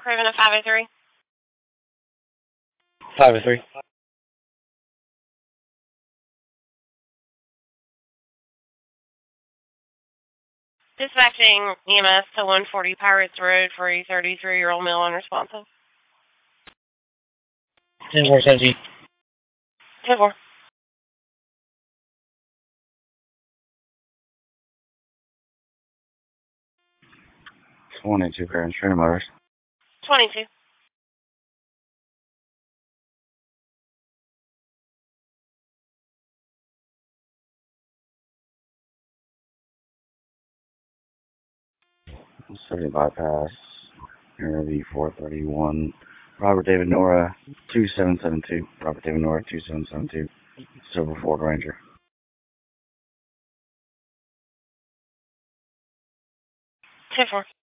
Craven a 503. 503. Dispatching EMS to 140 Pirates Road for a 33-year-old male unresponsive. 10-4-17. 10-4. 22 Parents Train Motors. 22. City bypass. Interview 431. Robert David Nora 2772. Robert David Nora 2772. Silver Ford Ranger. 10-4.